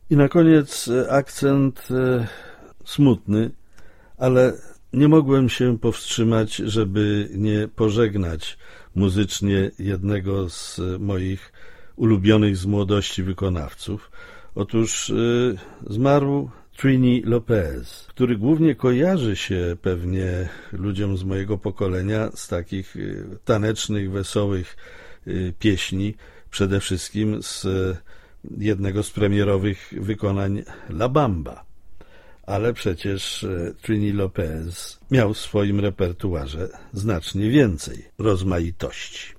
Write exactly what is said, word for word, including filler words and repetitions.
I na koniec akcent smutny, ale nie mogłem się powstrzymać, żeby nie pożegnać muzycznie jednego z moich ulubionych z młodości wykonawców. Otóż y, zmarł Trini Lopez, który głównie kojarzy się pewnie ludziom z mojego pokolenia z takich y, tanecznych, wesołych y, pieśni, przede wszystkim z y, jednego z premierowych wykonań La Bamba. Ale przecież y, Trini Lopez miał w swoim repertuarze znacznie więcej rozmaitości.